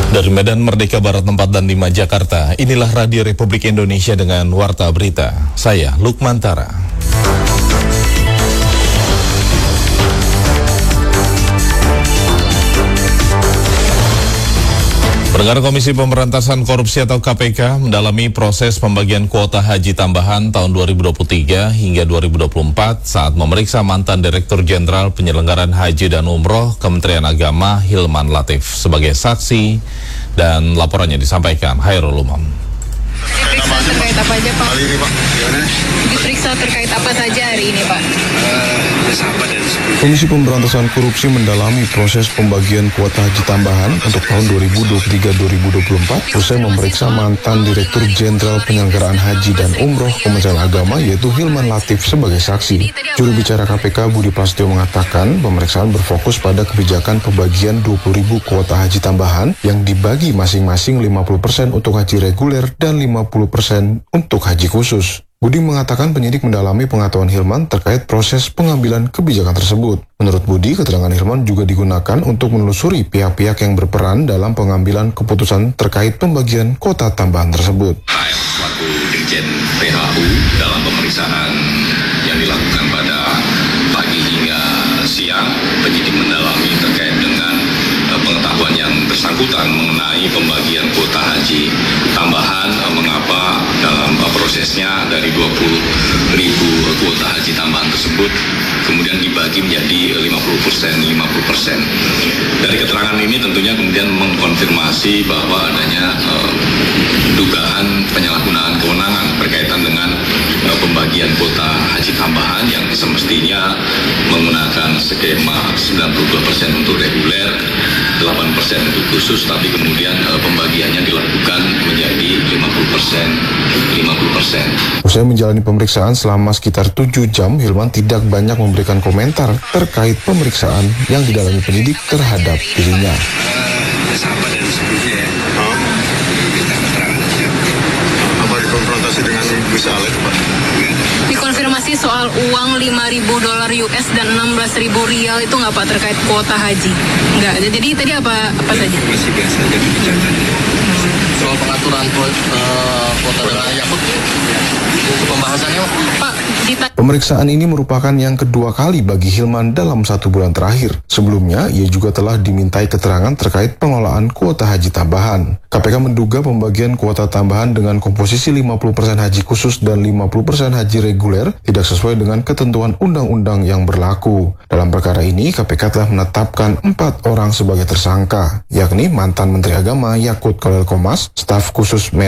Dari Medan Merdeka Barat 4 dan 5 Jakarta, inilah Radio Republik Indonesia dengan Warta Berita. Saya Lukman Tara. Pendengar, Komisi Pemberantasan Korupsi atau KPK mendalami proses pembagian kuota haji tambahan tahun 2023 hingga 2024 saat memeriksa mantan Direktur Jenderal Penyelenggaraan Haji dan Umroh Kementerian Agama Hilman Latif sebagai saksi, dan laporannya disampaikan Hairul Umam. Diperiksa terkait apa aja, Pak? Kali ini, Pak. Diperiksa terkait apa saja hari ini, Pak? Komisi Pemberantasan Korupsi mendalami proses pembagian kuota haji tambahan untuk tahun 2023-2024 usai memeriksa mantan Direktur Jenderal Penyelenggaraan Haji dan Umroh Kementerian Agama yaitu Hilman Latif sebagai saksi. Juru bicara KPK Budi Prasetyo mengatakan pemeriksaan berfokus pada kebijakan pembagian 20.000 kuota haji tambahan yang dibagi masing-masing 50% untuk haji reguler dan 50% untuk haji khusus. Budi mengatakan penyidik mendalami pengetahuan Hilman terkait proses pengambilan kebijakan tersebut. Menurut Budi, keterangan Hilman juga digunakan untuk menelusuri pihak-pihak yang berperan dalam pengambilan keputusan terkait pembagian kuota tambahan tersebut. Selaku Dirjen PHU dalam pemeriksaan yang dilakukan pada pagi hingga siang, penyidik mendalami terkait dengan pengetahuan yang bersangkutan mengenai pembagian kuota haji tambahan, mengapa dalam prosesnya dari 20.000 kuota haji tambahan tersebut kemudian dibagi menjadi 50%. Dari keterangan ini tentunya kemudian mengkonfirmasi bahwa adanya dugaan penyalahgunaan kewenangan berkaitan dengan pembagian kuota haji tambahan yang semestinya menggunakan skema 92% untuk reguler, 8% untuk khusus, tapi kemudian pembagiannya dilakukan menjadi 50%. Usai menjalani pemeriksaan selama sekitar 7 jam, Hilman tidak banyak memberikan komentar terkait pemeriksaan yang didalami penyidik terhadap dirinya. Sama dan sebelumnya ya. Kita keterangan aja. Apa dikonfrontasi dengan Gus Alex, Pak? Dikonfirmasi soal uang $5.000 US dan 16.000 rial itu nggak, Pak, terkait kuota haji? Nggak. Jadi tadi apa saja? Masih biasa aja kebijakannya. Soal pengaturan kuota dengan Yakut, pembahasannya, Pak. Pemeriksaan ini merupakan yang kedua kali bagi Hilman dalam 1 bulan terakhir. Sebelumnya, ia juga telah dimintai keterangan terkait pengelolaan kuota haji tambahan. KPK menduga pembagian kuota tambahan dengan komposisi 50% haji khusus dan 50% haji reguler tidak sesuai dengan ketentuan undang-undang yang berlaku. Dalam perkara ini, KPK telah menetapkan 4 orang sebagai tersangka, yakni mantan Menteri Agama Yakut Khalil Qomas, staf khusus